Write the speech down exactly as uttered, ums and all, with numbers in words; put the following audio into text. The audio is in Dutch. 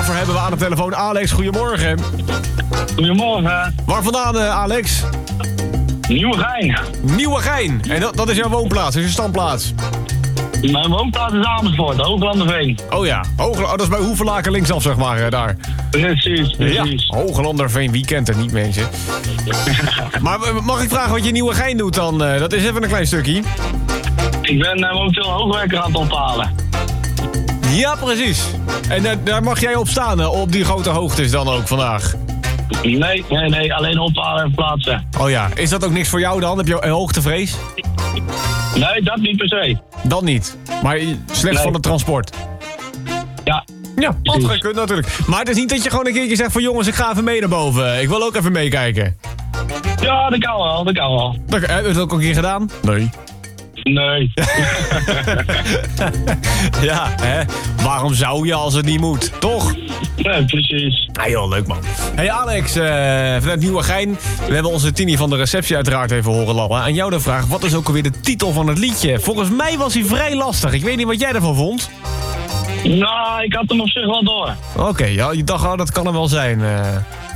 daarvoor hebben we aan de telefoon Alex. Goedemorgen. Goedemorgen. Waar vandaan, uh, Alex? Nieuwegein. Nieuwegein. En dat, dat is jouw woonplaats, dat is je standplaats? Mijn woonplaats is Amersfoort, Hooglanderveen. Oh ja, Hoogla- oh, dat is bij Hoevelaken linksaf, zeg maar, uh, daar. Precies, precies. Ja, Hooglanderveen, wie kent het niet, mensen? Maar mag ik vragen wat je Nieuwegein doet dan? Uh, dat is even een klein stukje. Ik ben uh, momenteel hoogwerker aan het ophalen. Ja, precies. En uh, daar mag jij op staan, uh, op die grote hoogtes dan ook vandaag? Nee, nee, nee, alleen ophalen en plaatsen. Oh ja, is dat ook niks voor jou dan? Heb je een hoogtevrees? Nee, dat niet per se. Dan niet. Maar slechts Nee. van het transport? Ja. Ja, dat gekund natuurlijk. Maar het is niet dat je gewoon een keertje zegt van jongens, ik ga even mee naar boven. Ik wil ook even meekijken. Ja, dat kan wel, dat kan wel. Dat, heb je dat ook een keer gedaan? Nee. Nee. Ja, hè? Waarom zou je als het niet moet? Toch? Nee, precies. Ah joh, leuk man. Hey Alex, uh, vanuit Nieuwegein. We hebben onze Tini van de receptie uiteraard even horen lallen. Aan jou de vraag, wat is ook alweer de titel van het liedje? Volgens mij was hij vrij lastig. Ik weet niet wat jij ervan vond. Nou, ik had hem op zich wel door. Oké, okay, ja, je dacht, oh, dat kan er wel zijn. Uh...